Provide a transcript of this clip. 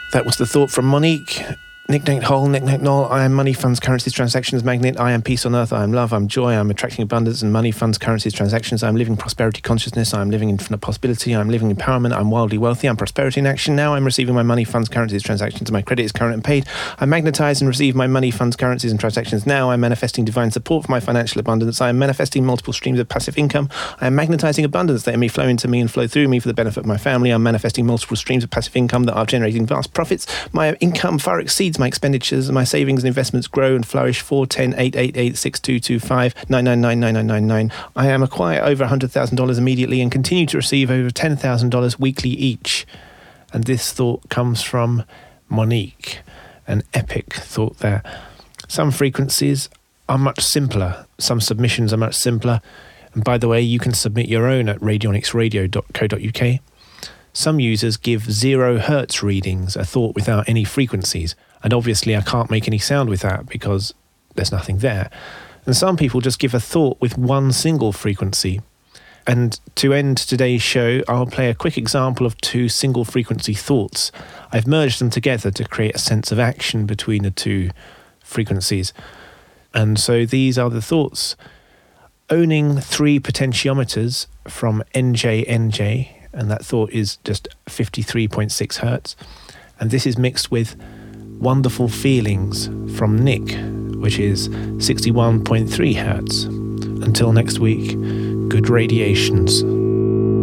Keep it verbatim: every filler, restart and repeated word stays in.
That was the thought from Monique. Nick Nate Hole, Nick Nate Knoll. I am money, funds, currencies, transactions, magnet. I am peace on earth. I am love. I am joy. I am attracting abundance and money, funds, currencies, transactions. I am living prosperity consciousness. I am living infinite possibility. I am living empowerment. I am wildly wealthy. I am prosperity in action. Now I am receiving my money, funds, currencies, transactions. My credit is current and paid. I magnetize and receive my money, funds, currencies, and transactions. Now I am manifesting divine support for my financial abundance. I am manifesting multiple streams of passive income. I am magnetizing abundance that may flow into me and flow through me for the benefit of my family. I am manifesting multiple streams of passive income that are generating vast profits. My income far exceeds my expenditures. My savings and investments grow and flourish. Four, ten, eight, eight, eight, six, two, two, five, nine, nine, nine, nine, nine, nine, nine. I am acquire over one hundred thousand dollars immediately and continue to receive over ten thousand dollars weekly each. And this thought comes from Monique. An epic thought there. Some frequencies are much simpler. Some submissions are much simpler. And by the way, you can submit your own at radionics radio dot co dot uk. Some users give zero hertz readings, a thought without any frequencies. And obviously I can't make any sound with that because there's nothing there. And some people just give a thought with one single frequency. And to end today's show, I'll play a quick example of two single frequency thoughts. I've merged them together to create a sense of action between the two frequencies. And so these are the thoughts. Owning three potentiometers from N J N J, and that thought is just fifty-three point six hertz. And this is mixed with Wonderful Feelings from Nick, which is sixty-one point three hertz. Until next week, good radiations.